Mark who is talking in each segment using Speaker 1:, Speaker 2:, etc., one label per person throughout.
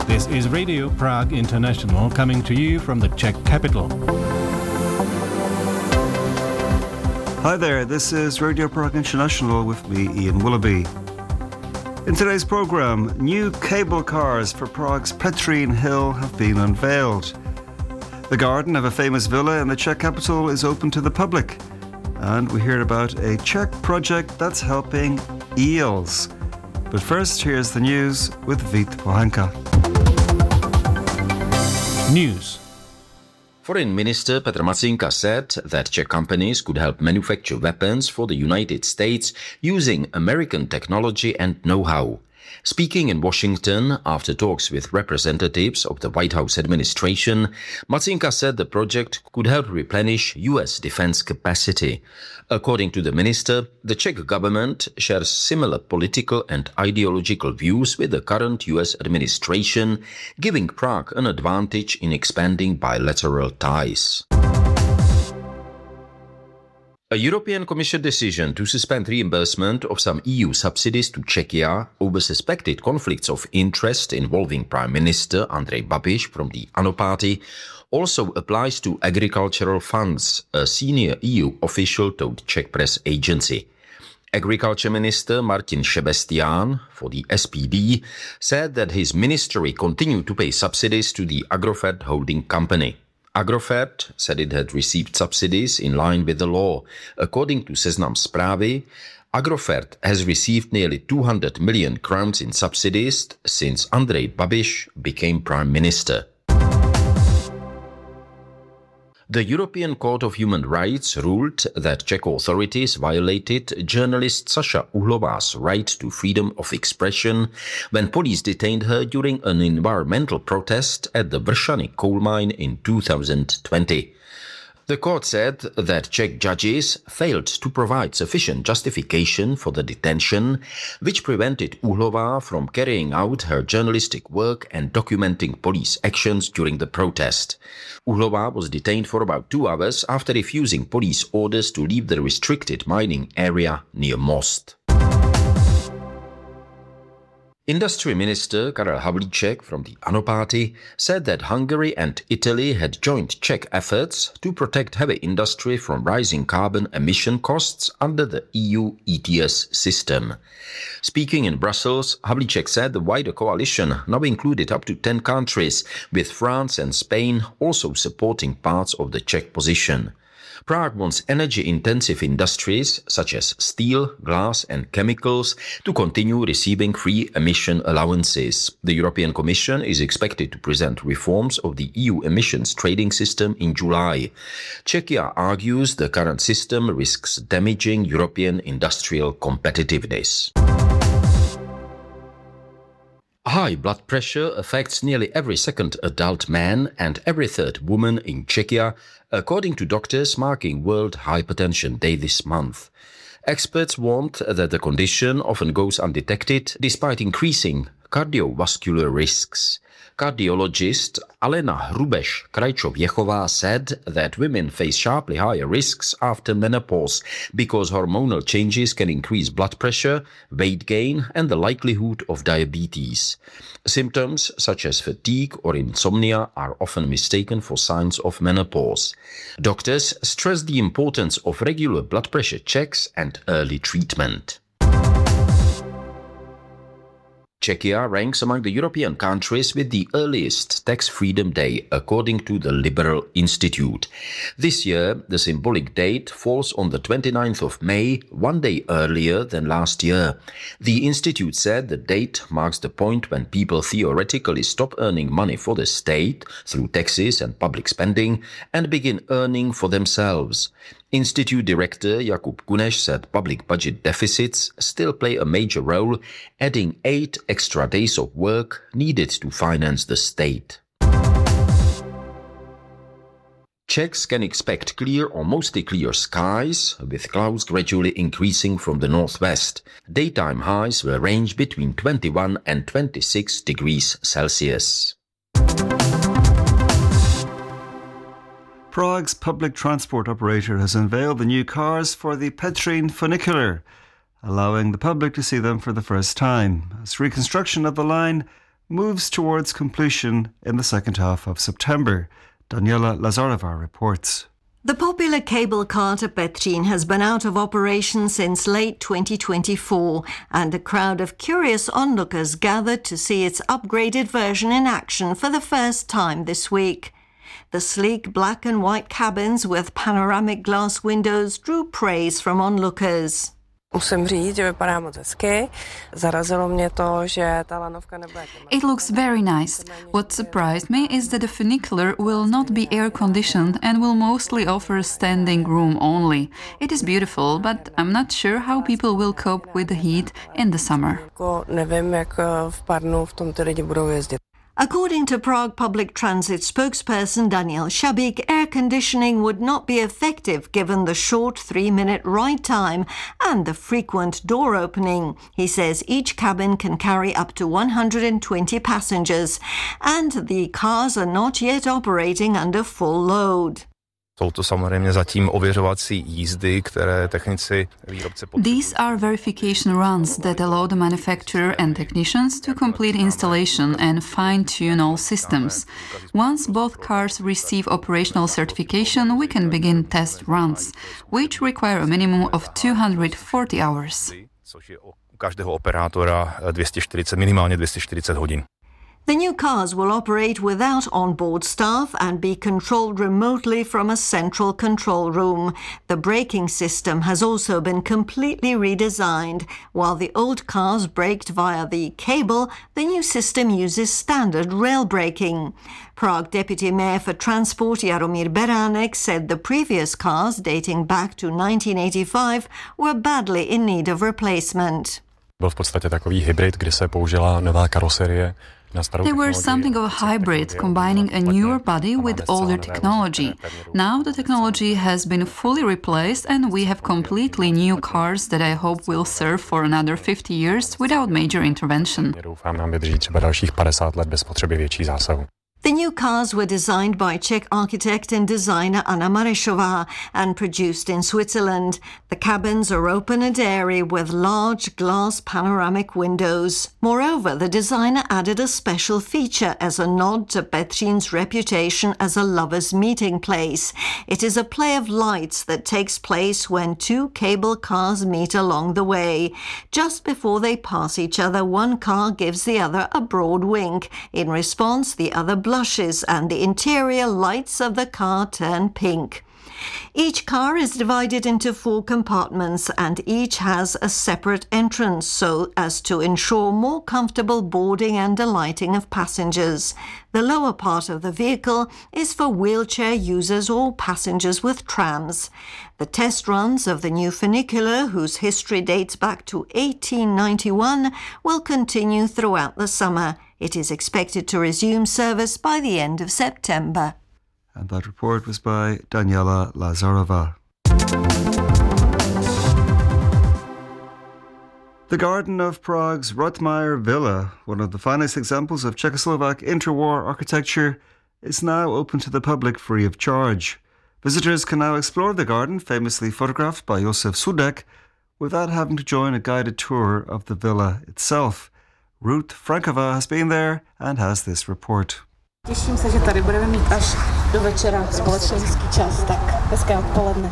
Speaker 1: This is Radio Prague International coming to you from the Czech capital.
Speaker 2: Hi there, this is Radio Prague International with me, Ian Willoughby. In today's programme, new cable cars for Prague's Petřín Hill have been unveiled. The garden of a famous villa in the Czech capital is open to the public. And we hear about a Czech project that's helping eels. But first, here's the news with Vít Pohanka.
Speaker 1: News.
Speaker 3: Foreign Minister Petr Matýnka said that Czech companies could help manufacture weapons for the United States using American technology and know-how. Speaking in Washington after talks with representatives of the White House administration, Matýnka said the project could help replenish U.S. defense capacity. According to the minister, the Czech government shares similar political and ideological views with the current U.S. administration, giving Prague an advantage in expanding bilateral ties. A European Commission decision to suspend reimbursement of some EU subsidies to Czechia over suspected conflicts of interest involving Prime Minister Andrej Babiš from the ANO party also applies to agricultural funds, a senior EU official told Czech press agency. Agriculture Minister Martin Šebestián for the SPD said that his ministry continued to pay subsidies to the Agrofert holding company. Agrofert said it had received subsidies in line with the law. According to Seznam Zprávy, Agrofert has received nearly 200 million crowns in subsidies since Andrej Babiš became prime minister. The European Court of Human Rights ruled that Czech authorities violated journalist Saša Uhlová's right to freedom of expression when police detained her during an environmental protest at the Vršany coal mine in 2020. The court said that Czech judges failed to provide sufficient justification for the detention, which prevented Uhlová from carrying out her journalistic work and documenting police actions during the protest. Uhlová was detained for about 2 hours after refusing police orders to leave the restricted mining area near Most. Industry Minister Karel Havlíček from the ANO party said that Hungary and Italy had joined Czech efforts to protect heavy industry from rising carbon emission costs under the EU ETS system. Speaking in Brussels, Havlíček said the wider coalition now included up to 10 countries, with France and Spain also supporting parts of the Czech position. Prague wants energy-intensive industries such as steel, glass and chemicals to continue receiving free emission allowances. The European Commission is expected to present reforms of the EU emissions trading system in July. Czechia argues the current system risks damaging European industrial competitiveness. High blood pressure affects nearly every second adult man and every third woman in Czechia, according to doctors marking World Hypertension Day this month. Experts warned that the condition often goes undetected despite increasing cardiovascular risks. Cardiologist Alena Hrubeš-Krajčov-Jechová said that women face sharply higher risks after menopause because hormonal changes can increase blood pressure, weight gain and the likelihood of diabetes. Symptoms such as fatigue or insomnia are often mistaken for signs of menopause. Doctors stress the importance of regular blood pressure checks and early treatment. Czechia ranks among the European countries with the earliest tax freedom day, according to the Liberal Institute. This year, the symbolic date falls on the 29th of May, 1 day earlier than last year. The institute said the date marks the point when people theoretically stop earning money for the state through taxes and public spending and begin earning for themselves. Institute Director Jakub Kuneš said public budget deficits still play a major role, adding 8 extra days of work needed to finance the state. Czechs can expect clear or mostly clear skies, with clouds gradually increasing from the northwest. Daytime highs will range between 21 and 26 degrees Celsius.
Speaker 2: Prague's public transport operator has unveiled the new cars for the Petřín funicular, allowing the public to see them for the first time. As reconstruction of the line moves towards completion in the second half of September. Daniela Lazarova reports.
Speaker 4: The popular cable car to Petřín has been out of operation since late 2024, and a crowd of curious onlookers gathered to see its upgraded version in action for the first time this week. The sleek black and white cabins with panoramic glass windows drew praise from onlookers.
Speaker 5: It looks very nice. What surprised me is that the funicular will not be air-conditioned and will mostly offer standing room only. It is beautiful, but I'm not sure how people will cope with the heat in the summer.
Speaker 4: According to Prague Public Transit spokesperson Daniel Šabík, air conditioning would not be effective given the short 3-minute ride time and the frequent door opening. He says each cabin can carry up to 120 passengers, and the cars are not yet operating under full load.
Speaker 6: Jsou to samozřejmě zatím ověřovací jízdy, které technici výrobce
Speaker 5: These are verification runs that allow the manufacturer and technicians to complete installation and fine-tune all systems. Once both cars receive operational certification, we can begin test runs, which require a minimum of 240 hours.
Speaker 6: Což je u každého operátora minimálně 240 hodin.
Speaker 4: The new cars will operate without on-board staff and be controlled remotely from a central control room. The braking system has also been completely redesigned. While the old cars braked via the cable, the new system uses standard rail braking. Prague Deputy Mayor for Transport Jaromír Beránek said the previous cars, dating back to 1985, were badly in need of replacement.
Speaker 7: Byl v podstatě takový hybrid, kdy se použila nová karoserie.
Speaker 5: They were something of a hybrid, combining a newer body with older technology. Now the technology has been fully replaced and we have completely new cars that I hope will serve for another 50 years without major intervention.
Speaker 7: Doufám, nám vydrží třeba dalších 50 let bez potřeby větší zásahu.
Speaker 4: The new cars were designed by Czech architect and designer Anna Marešová and produced in Switzerland. The cabins are open and airy with large glass panoramic windows. Moreover, the designer added a special feature as a nod to Petřín's reputation as a lovers' meeting place. It is a play of lights that takes place when two cable cars meet along the way. Just before they pass each other, one car gives the other a broad wink. In response, the other blushes and the interior lights of the car turn pink. Each car is divided into 4 compartments and each has a separate entrance so as to ensure more comfortable boarding and alighting of passengers. The lower part of the vehicle is for wheelchair users or passengers with trams. The test runs of the new funicular, whose history dates back to 1891, will continue throughout the summer. It is expected to resume service by the end of September.
Speaker 2: And that report was by Daniela Lazarova. The garden of Prague's Rotmeier Villa, one of the finest examples of Czechoslovak interwar architecture, is now open to the public free of charge. Visitors can now explore the garden, famously photographed by Josef Sudek, without having to join a guided tour of the villa itself. Ruth Frankova has been there and has this report.
Speaker 8: Těším se, že tady budeme mít až do večera společenský čas, tak hezké odpoledne.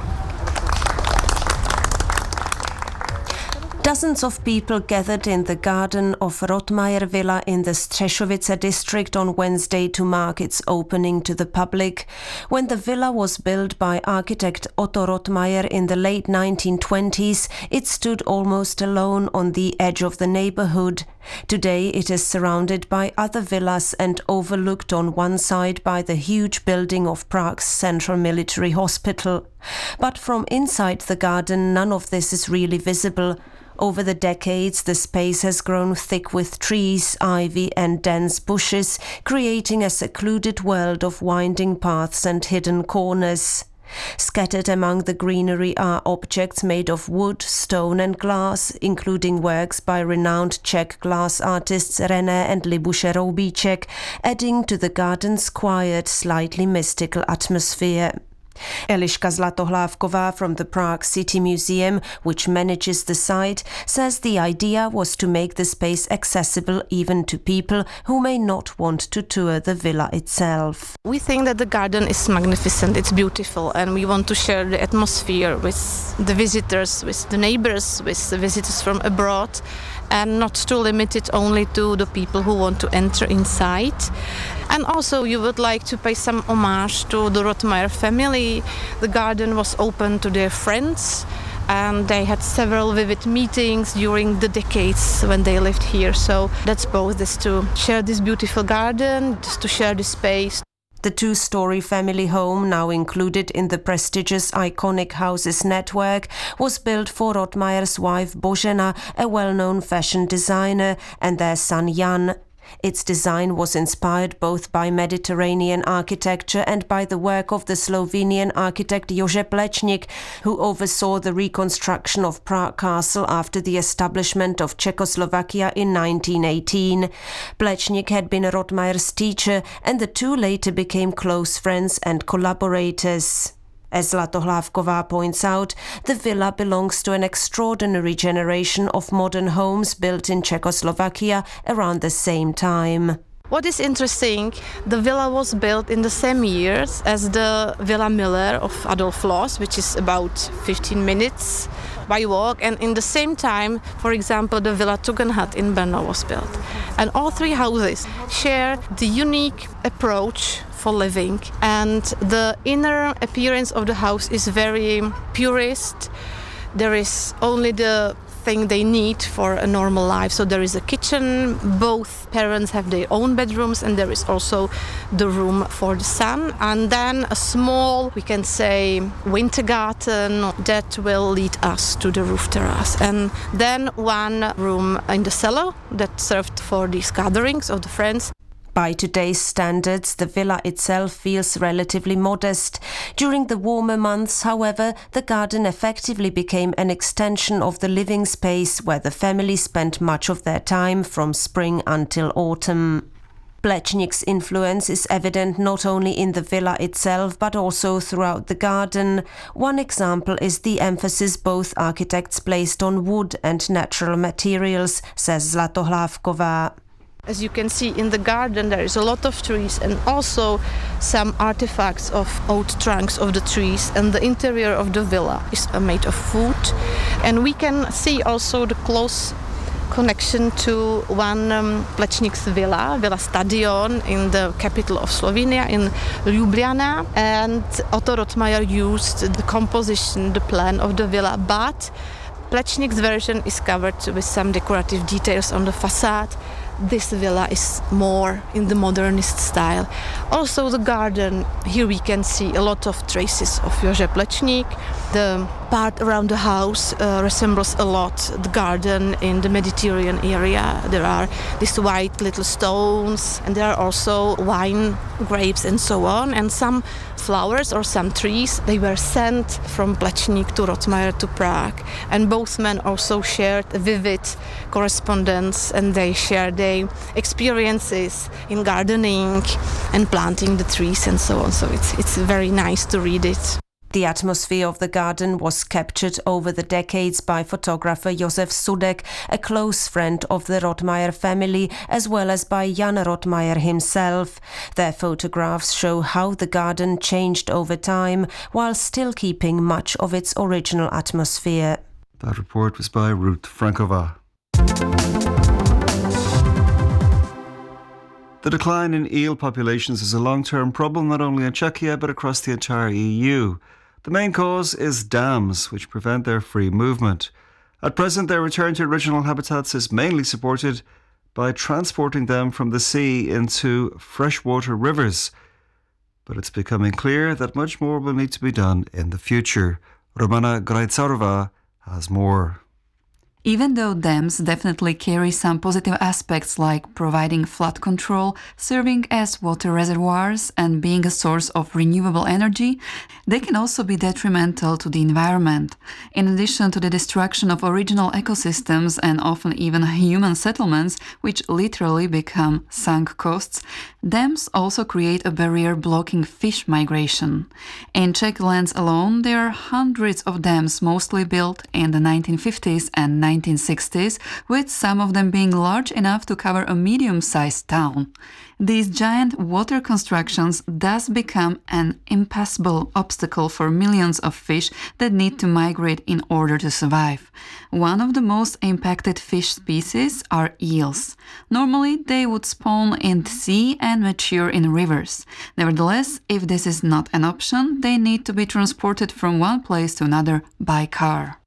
Speaker 9: Dozens of people gathered in the garden of Rotmeier Villa in the Střešovice district on Wednesday to mark its opening to the public. When the villa was built by architect Otto Rotmeier in the late 1920s, it stood almost alone on the edge of the neighborhood. Today it is surrounded by other villas and overlooked on one side by the huge building of Prague's Central Military Hospital. But from inside the garden, none of this is really visible. Over the decades, the space has grown thick with trees, ivy and dense bushes, creating a secluded world of winding paths and hidden corners. Scattered among the greenery are objects made of wood, stone and glass, including works by renowned Czech glass artists René and Libuše Roubíček, adding to the garden's quiet, slightly mystical atmosphere. Eliška Zlatohlávková from the Prague City Museum, which manages the site, says the idea was to make the space accessible even to people who may not want to tour the villa itself.
Speaker 8: We think that the garden is magnificent, it's beautiful, and we want to share the atmosphere with the visitors, with the neighbors, with the visitors from abroad, and not to limit it only to the people who want to enter inside. And also you would like to pay some homage to the Rothmeier family. The garden was open to their friends, and they had several vivid meetings during the decades when they lived here. So that's both, is to share this beautiful garden, just to share the space.
Speaker 9: The two-story family home, now included in the prestigious Iconic Houses network, was built for Rothmeier's wife Božena, a well-known fashion designer, and their son Jan. Its design was inspired both by Mediterranean architecture and by the work of the Slovenian architect Jože Plečnik, who oversaw the reconstruction of Prague Castle after the establishment of Czechoslovakia in 1918. Plečnik had been Rothmeier's teacher, and the two later became close friends and collaborators. As Zlatohlávková points out, the villa belongs to an extraordinary generation of modern homes built in Czechoslovakia around the same time.
Speaker 8: What is interesting, the villa was built in the same years as the Villa Miller of Adolf Loos, which is about 15 minutes by walk, and in the same time, for example, the Villa Tugendhat in Brno was built. And all three houses share the unique approach for living, and the inner appearance of the house is very purist. There is only the thing they need for a normal life. So there is a kitchen, both parents have their own bedrooms, and there is also the room for the son, and then a small, we can say, winter garden that will lead us to the roof terrace, and then one room in the cellar that served for these gatherings of the friends.
Speaker 9: By today's standards, the villa itself feels relatively modest. During the warmer months, however, the garden effectively became an extension of the living space where the family spent much of their time from spring until autumn. Plečnik's influence is evident not only in the villa itself but also throughout the garden. One example is the emphasis both architects placed on wood and natural materials, says Zlatohlávková.
Speaker 8: As you can see in the garden, there is a lot of trees and also some artifacts of old trunks of the trees, and the interior of the villa is made of wood. And we can see also the close connection to one Plečnik's villa, Villa Stadion, in the capital of Slovenia, in Ljubljana. And Otto Rothmeier used the composition, the plan of the villa, but Plečnik's version is covered with some decorative details on the facade. This villa is more in the modernist style. Also the garden, here we can see a lot of traces of Jože Plečnik. The part around the house resembles a lot the garden in the Mediterranean area. There are these white little stones, and there are also wine grapes and so on, and some flowers or some trees. They were sent from Plečnik to Rothmeier to Prague, and both men also shared a vivid correspondence, and they shared their experiences in gardening and planting the trees and so on. So it's very nice to read it.
Speaker 9: The atmosphere of the garden was captured over the decades by photographer Josef Sudek, a close friend of the Rothmeier family, as well as by Jan Rothmeier himself. Their photographs show how the garden changed over time, while still keeping much of its original atmosphere.
Speaker 2: That report was by Ruth Frankova. The decline in eel populations is a long-term problem not only in Czechia but across the entire EU. The main cause is dams, which prevent their free movement. At present, their return to original habitats is mainly supported by transporting them from the sea into freshwater rivers. But it's becoming clear that much more will need to be done in the future. Romana Grajcarova has more.
Speaker 5: Even though dams definitely carry some positive aspects like providing flood control, serving as water reservoirs, and being a source of renewable energy, they can also be detrimental to the environment. In addition to the destruction of original ecosystems and often even human settlements, which literally become sunk costs, dams also create a barrier blocking fish migration. In Czech lands alone, there are hundreds of dams, mostly built in the 1950s and 1960s, with some of them being large enough to cover a medium-sized town. These giant water constructions thus become an impassable obstacle for millions of fish that need to migrate in order to survive. One of the most impacted fish species are eels. Normally, they would spawn in the sea and mature in rivers. Nevertheless, if this is not an option, they need to be transported from one place to another by car.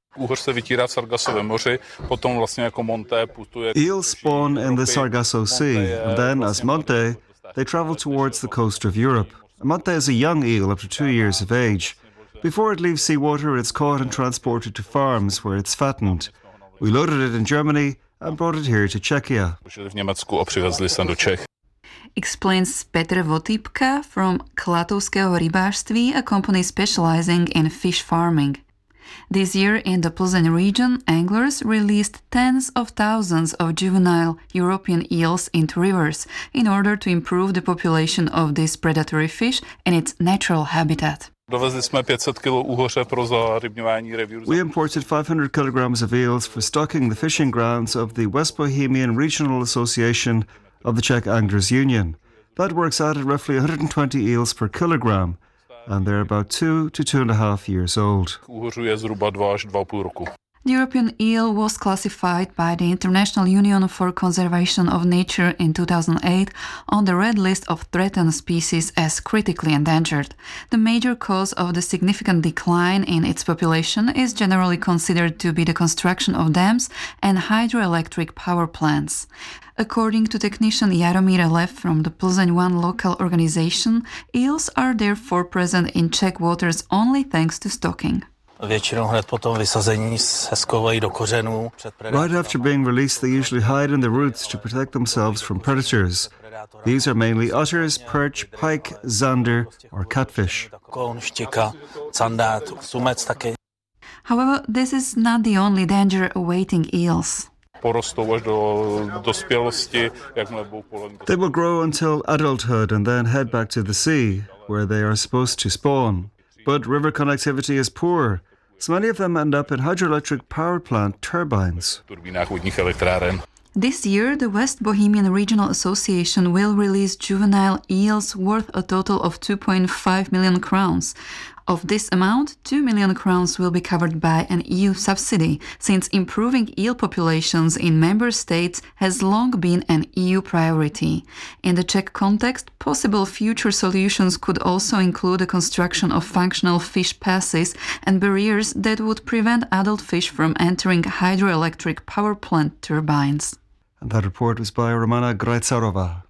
Speaker 2: Eels spawn in the Sargasso Sea, and then, as monte, they travel towards the coast of Europe. A monte is a young eel up to 2 years of age. Before it leaves seawater, it's caught and transported to farms where it's fattened. We loaded it in Germany and brought it here to Czechia.
Speaker 5: Explains Petr Votýpka from Klatovského rybářství, a company specializing in fish farming. This year in the Plzeň region, anglers released tens of thousands of juvenile European eels into rivers in order to improve the population of this predatory fish in its natural habitat.
Speaker 2: We imported 500 kilograms of eels for stocking the fishing grounds of the West Bohemian Regional Association of the Czech Anglers Union. That works out at roughly 120 eels per kilogram, and they're about 2 to 2.5 years old.
Speaker 5: The European eel was classified by the International Union for Conservation of Nature in 2008 on the red list of threatened species as critically endangered. The major cause of the significant decline in its population is generally considered to be the construction of dams and hydroelectric power plants. According to technician Jaromír Lev from the Plzeň 1 local organization, eels are therefore present in Czech waters only thanks to stocking.
Speaker 2: Right after being released, they usually hide in the roots to protect themselves from predators. These are mainly otters, perch, pike, zander, or catfish.
Speaker 5: However, this is not the only danger awaiting eels.
Speaker 2: They will grow until adulthood and then head back to the sea, where they are supposed to spawn. But river connectivity is poor, so many of them end up in hydroelectric power plant turbines.
Speaker 5: This year, the West Bohemian Regional Association will release juvenile eels worth a total of 2.5 million crowns. Of this amount, 2 million crowns will be covered by an EU subsidy, since improving eel populations in member states has long been an EU priority. In the Czech context, possible future solutions could also include the construction of functional fish passes and barriers that would prevent adult fish from entering hydroelectric power plant turbines.
Speaker 2: And that report was by Romana Grajcarova.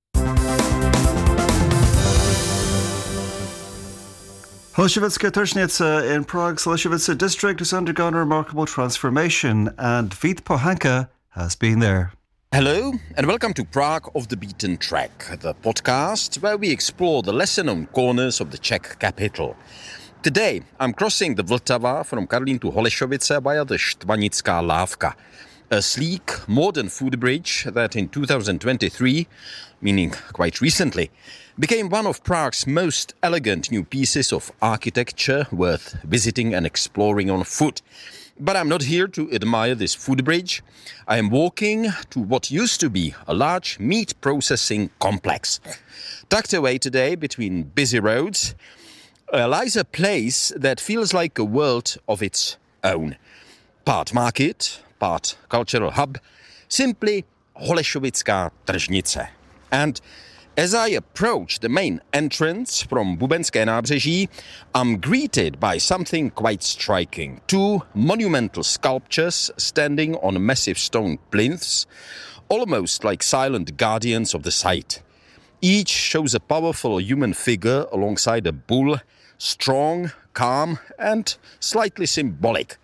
Speaker 2: Holešovice Tržnice in Prague's Holešovice district has undergone a remarkable transformation, and Vít Pohanka has been there.
Speaker 3: Hello and welcome to Prague Off the Beaten Track, the podcast where we explore the lesser-known corners of the Czech capital. Today I'm crossing the Vltava from Karlín to Holešovice via the Štvanická lávka, a sleek, modern food bridge that in 2023, meaning quite recently, became one of Prague's most elegant new pieces of architecture worth visiting and exploring on foot. But I'm not here to admire this food bridge. I am walking to what used to be a large meat processing complex. Tucked away today between busy roads lies a place that feels like a world of its own. Part market, part cultural hub, simply Holešovická tržnice. And as I approach the main entrance from Bubenské nábřeží, I'm greeted by something quite striking. Two monumental sculptures standing on massive stone plinths, almost like silent guardians of the site. Each shows a powerful human figure alongside a bull, strong, calm, and slightly symbolic.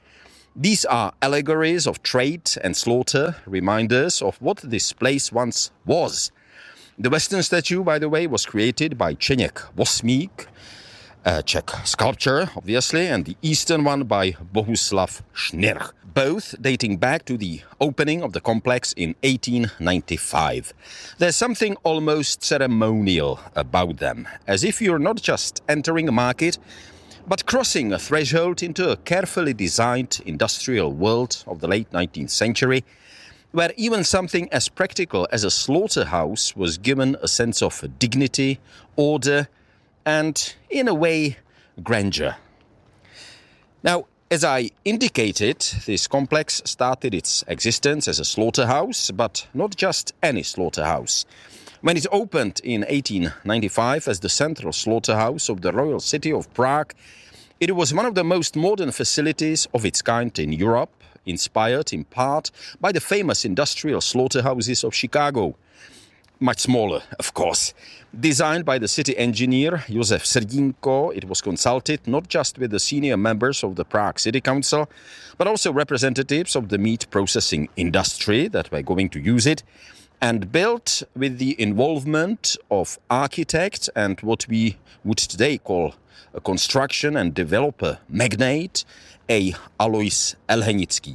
Speaker 3: These are allegories of trade and slaughter, reminders of what this place once was. The Western statue, by the way, was created by Čeněk Vosmík, a Czech sculptor, obviously, and the Eastern one by Bohuslav Schnirch, both dating back to the opening of the complex in 1895. There's something almost ceremonial about them, as if you're not just entering a market, but crossing a threshold into a carefully designed industrial world of the late 19th century, where even something as practical as a slaughterhouse was given a sense of dignity, order, and, in a way, grandeur. Now, as I indicated, this complex started its existence as a slaughterhouse, but not just any slaughterhouse. When it opened in 1895 as the central slaughterhouse of the royal city of Prague, it was one of the most modern facilities of its kind in Europe, inspired in part by the famous industrial slaughterhouses of Chicago. Much smaller, of course. Designed by the city engineer Josef Srdínko, it was consulted not just with the senior members of the Prague City Council, but also representatives of the meat processing industry that were going to use it, and built with the involvement of architect and what we would today call a construction and developer magnate, A. Alois Elhenický.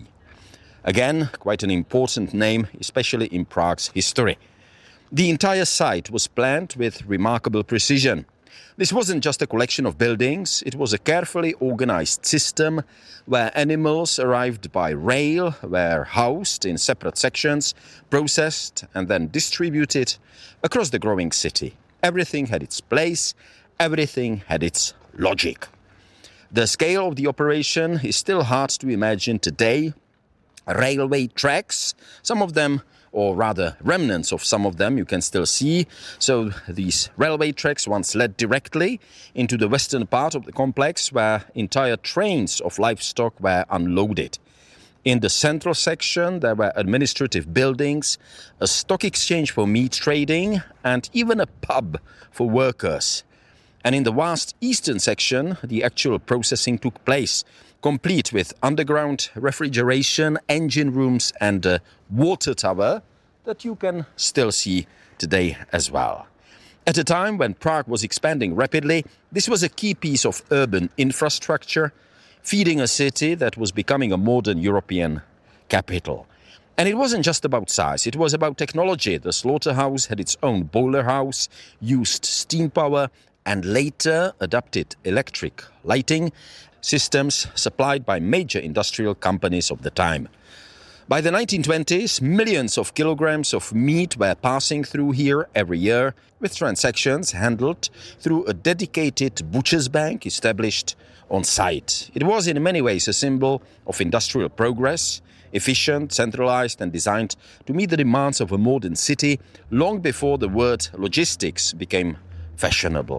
Speaker 3: Again, quite an important name, especially in Prague's history. The entire site was planned with remarkable precision. This wasn't just a collection of buildings, it was a carefully organized system where animals arrived by rail, were housed in separate sections, processed and then distributed across the growing city. Everything had its place, everything had its logic. The scale of the operation is still hard to imagine today. Railway tracks, some of them, or rather remnants of some of them, you can still see. So these railway tracks once led directly into the western part of the complex where entire trains of livestock were unloaded. In the central section there were administrative buildings, a stock exchange for meat trading and even a pub for workers. And in the vast eastern section the actual processing took place, complete with underground refrigeration, engine rooms and a water tower that you can still see today as well. At a time when Prague was expanding rapidly, this was a key piece of urban infrastructure, feeding a city that was becoming a modern European capital. And it wasn't just about size, it was about technology. The slaughterhouse had its own boiler house, used steam power, and later adopted electric lighting systems supplied by major industrial companies of the time. By the 1920s, millions of kilograms of meat were passing through here every year, with transactions handled through a dedicated butcher's bank established on site. It was in many ways a symbol of industrial progress, efficient, centralized and designed to meet the demands of a modern city long before the word logistics became fashionable.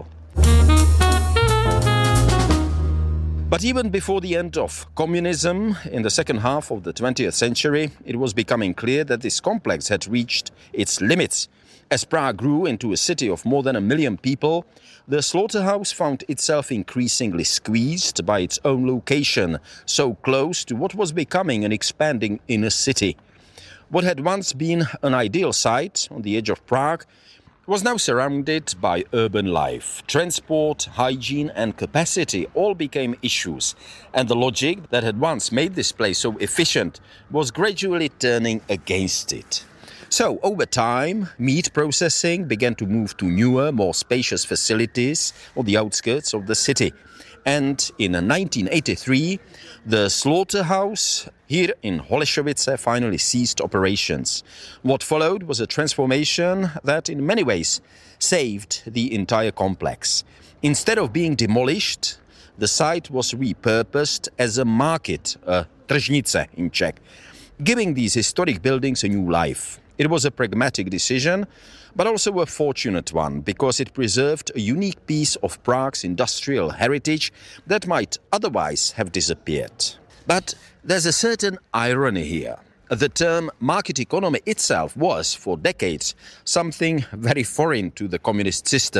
Speaker 3: But even before the end of communism, in the second half of the 20th century, it was becoming clear that this complex had reached its limits. As Prague grew into a city of more than 1 million people, the slaughterhouse found itself increasingly squeezed by its own location, so close to what was becoming an expanding inner city. What had once been an ideal site on the edge of Prague was now surrounded by urban life. Transport, hygiene and capacity all became issues, and the logic that had once made this place so efficient was gradually turning against it. So, over time, meat processing began to move to newer, more spacious facilities on the outskirts of the city. And in 1983, the slaughterhouse here in Holešovice finally ceased operations. What followed was a transformation that in many ways saved the entire complex. Instead of being demolished, the site was repurposed as a market, a tržnice in Czech, giving these historic buildings a new life. It was a pragmatic decision, but also a fortunate one, because it preserved a unique piece of Prague's industrial heritage that might otherwise have disappeared. But there's a certain irony here. The term market economy itself was, for decades, something very foreign to the communist system.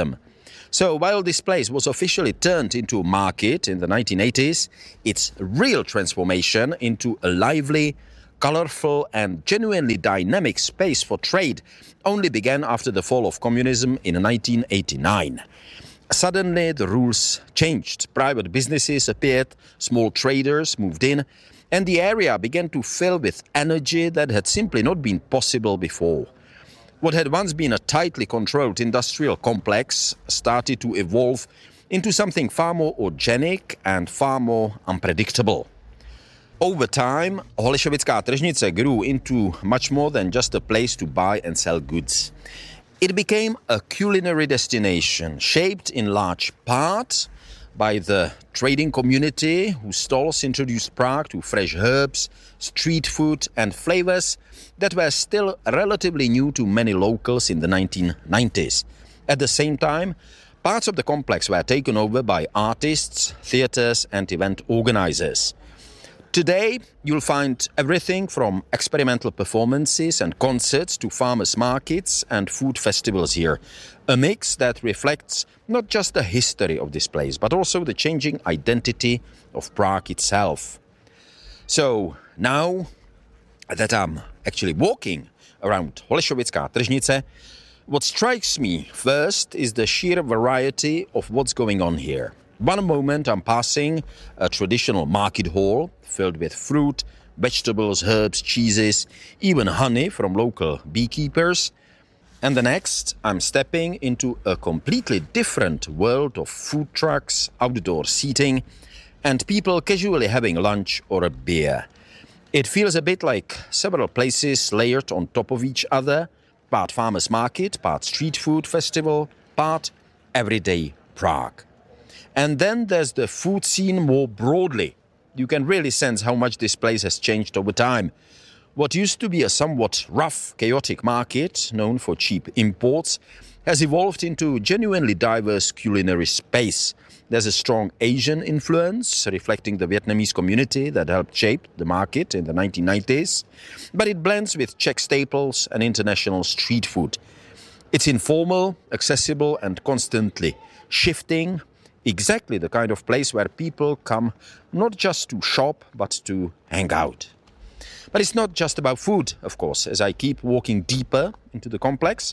Speaker 3: So while this place was officially turned into a market in the 1980s, its real transformation into a lively, colorful and genuinely dynamic space for trade only began after the fall of communism in 1989. Suddenly the rules changed. Private businesses appeared, small traders moved in, and the area began to fill with energy that had simply not been possible before. What had once been a tightly controlled industrial complex started to evolve into something far more organic and far more unpredictable. Over time, Holešovická tržnice grew into much more than just a place to buy and sell goods. It became a culinary destination, shaped in large part by the trading community whose stalls introduced Prague to fresh herbs, street food and flavors that were still relatively new to many locals in the 1990s. At the same time, parts of the complex were taken over by artists, theaters and event organizers. Today, you'll find everything from experimental performances and concerts to farmers' markets and food festivals here. A mix that reflects not just the history of this place, but also the changing identity of Prague itself. So now that I'm actually walking around Holešovická tržnice, what strikes me first is the sheer variety of what's going on here. One moment I'm passing a traditional market hall filled with fruit, vegetables, herbs, cheeses, even honey from local beekeepers. And the next I'm stepping into a completely different world of food trucks, outdoor seating, and people casually having lunch or a beer. It feels a bit like several places layered on top of each other, part farmers market, part street food festival, part everyday Prague. And then there's the food scene more broadly. You can really sense how much this place has changed over time. What used to be a somewhat rough, chaotic market, known for cheap imports, has evolved into a genuinely diverse culinary space. There's a strong Asian influence, reflecting the Vietnamese community that helped shape the market in the 1990s, but it blends with Czech staples and international street food. It's informal, accessible and constantly shifting, exactly the kind of place where people come not just to shop, but to hang out. But it's not just about food, of course. As I keep walking deeper into the complex,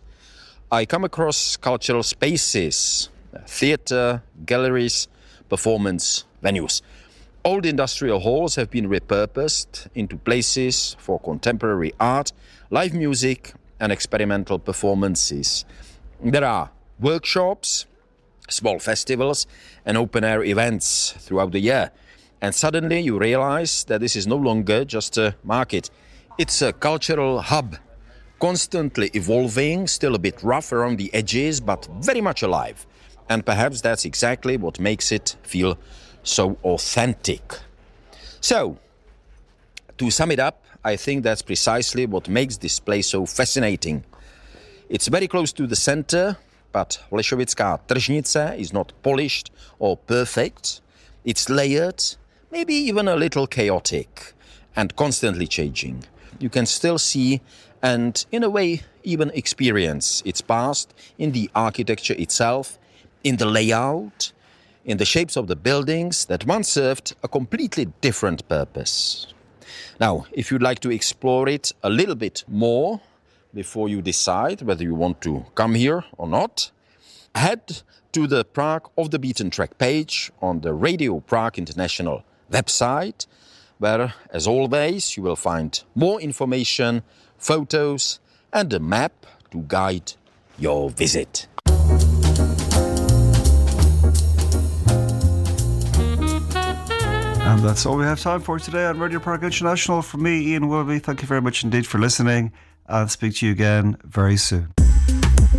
Speaker 3: I come across cultural spaces, theatre, galleries, performance venues. Old industrial halls have been repurposed into places for contemporary art, live music and experimental performances. There are workshops, small festivals and open-air events throughout the year. And suddenly you realize that this is no longer just a market. It's a cultural hub, constantly evolving, still a bit rough around the edges, but very much alive. And perhaps that's exactly what makes it feel so authentic. So, to sum it up, I think that's precisely what makes this place so fascinating. It's very close to the center, but Holešovická tržnice is not polished or perfect. It's layered, maybe even a little chaotic, and constantly changing. You can still see and, in a way, even experience its past in the architecture itself, in the layout, in the shapes of the buildings that once served a completely different purpose. Now, if you'd like to explore it a little bit more before you decide whether you want to come here or not, head to the Prague Off the Beaten Track page on the Radio Prague International website, where, as always, you will find more information, photos and a map to guide your visit.
Speaker 2: And that's all we have time for today on Radio Prague International. From me, Ian Willoughby, thank you very much indeed for listening, and speak to you again very soon.